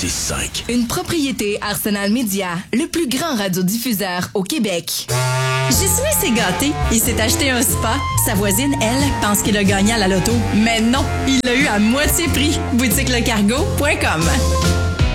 1065. Une propriété Arsenal Media, le plus grand radiodiffuseur au Québec. Gisouin s'est gâté. Il s'est acheté un spa. Sa voisine, elle, pense qu'il a gagné à la loto. Mais non, il l'a eu à moitié prix. BoutiqueLeCargo.com.